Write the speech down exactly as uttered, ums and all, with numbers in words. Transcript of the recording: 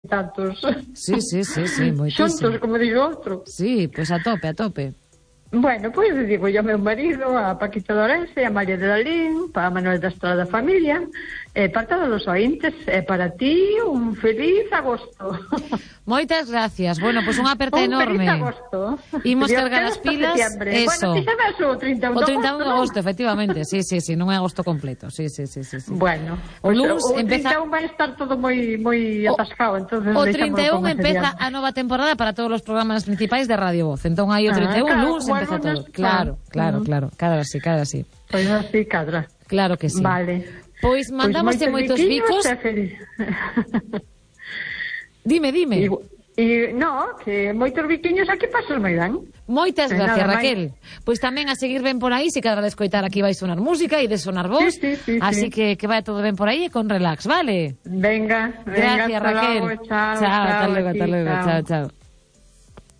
tantos. Sí, sí, sí, sí, moitísimo. Xuntos, como digo outro. Sí, pois pues a tope, a tope. Bueno, pois pues, digo yo ao meu marido, a Paquita Lorense, a María de Dalín, para Manuel da Estrada Familia, e para todos os ointes, e para ti un feliz agosto. Moitas gracias. Bueno, pois pues unha aperta un enorme. Un feliz agosto. Imos cargar as pilas. Eso. Bueno, ti sabes o trinta e un o de trinta e un de agosto, agosto, efectivamente. Sí, sí, sí, non é agosto completo. Sí, sí, sí, sí, sí. Bueno, o pues, luns o empeza... trinta e un vai estar todo moi moi atascado, entonces o trinta e un empeza a nova temporada para todos os programas principais de Radio Voz. Entón aí o trinta e un, ah, claro, luns empeza todo. Claro, claro, uh -huh. claro, cada así, cada así. Pois pues así cadra. Claro que sí. Vale. Pois mandámoste pues moitos bicos. Dime, dime. E, e no, que moitos biquiños aquí pasos moi ben. Moitas gracias, Raquel. Pois tamén a seguir ben por aí, se cada de escoitar aquí vai sonar música e de sonar voz. Sí, sí, sí, así sí. que que vai todo ben por aí e con relax, vale? Venga, venga. Gracias, Raquel. Luego, chao, chao, chao, hasta luego, hasta luego. Chao, chao.